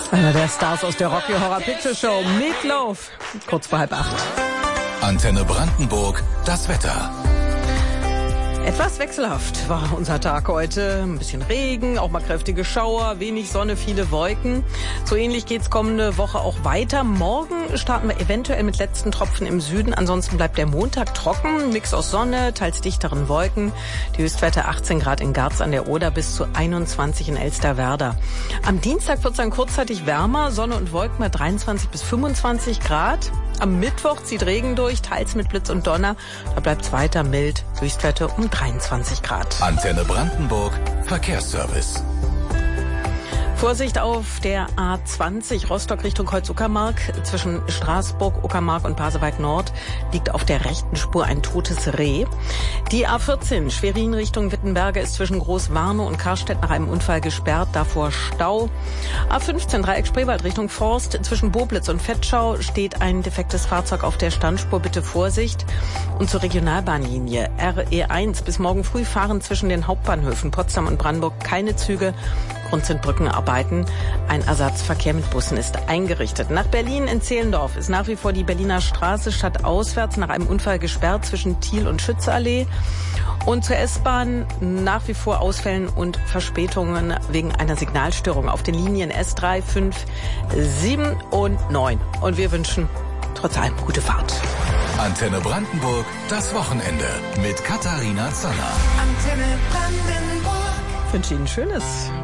Einer der Stars aus der Rocky Horror Picture Show, Meatloaf, kurz vor 7:30. Antenne Brandenburg, das Wetter. Etwas wechselhaft war unser Tag heute. Ein bisschen Regen, auch mal kräftige Schauer, wenig Sonne, viele Wolken. So ähnlich geht's kommende Woche auch weiter. Morgen starten wir eventuell mit letzten Tropfen im Süden. Ansonsten bleibt der Montag trocken. Mix aus Sonne, teils dichteren Wolken. Die Höchstwerte 18 Grad in Garz an der Oder bis zu 21 in Elsterwerda. Am Dienstag wird's dann kurzzeitig wärmer. Sonne und Wolken bei 23 bis 25 Grad. Am Mittwoch zieht Regen durch, teils mit Blitz und Donner. Da bleibt's weiter mild. Höchstwerte um 23 Grad. Antenne Brandenburg, Verkehrsservice. Vorsicht auf der A20 Rostock Richtung Kreuz-Uckermark. Zwischen Straßburg, Uckermark und Pasewalk Nord liegt auf der rechten Spur ein totes Reh. Die A14 Schwerin Richtung Wittenberge ist zwischen Großwarnow und Karstedt nach einem Unfall gesperrt, davor Stau. A15 Dreieck Spreewald Richtung Forst. Zwischen Boblitz und Vetschau steht ein defektes Fahrzeug auf der Standspur. Bitte Vorsicht. Und zur Regionalbahnlinie RE1 bis morgen früh fahren zwischen den Hauptbahnhöfen Potsdam und Brandenburg keine Züge. Grund sind Brückenarbeiten. Ein Ersatzverkehr mit Bussen ist eingerichtet. Nach Berlin in Zehlendorf ist nach wie vor die Berliner Straße stadtauswärts nach einem Unfall gesperrt zwischen Thiel und Schützeallee. Und zur S-Bahn nach wie vor Ausfällen und Verspätungen wegen einer Signalstörung auf den Linien S3, 5, 7 und 9. Und wir wünschen trotz allem gute Fahrt. Antenne Brandenburg, das Wochenende mit Katharina Zanner. Antenne Brandenburg. Ich wünsche Ihnen ein schönes